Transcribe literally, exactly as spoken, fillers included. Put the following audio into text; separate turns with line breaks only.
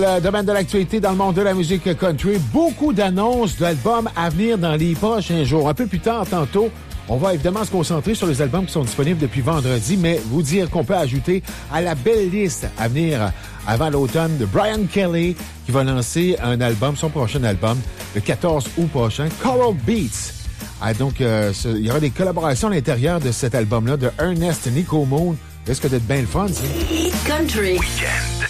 Le domaine de l'actualité dans le monde de la musique country, beaucoup d'annonces d'albums à venir dans les prochains jours. Un peu plus tard, tantôt, on va évidemment se concentrer sur les albums qui sont disponibles depuis vendredi, mais vous dire qu'on peut ajouter à la belle liste à venir avant l'automne de Brian Kelly, qui va lancer un album, son prochain album, le quatorze août prochain, Coral Beats. Ah, donc, euh, ce, il y aura des collaborations à l'intérieur de cet album-là de Ernest Nico Moon. Risque d'être bien le fun, ça.
Country. Weekend.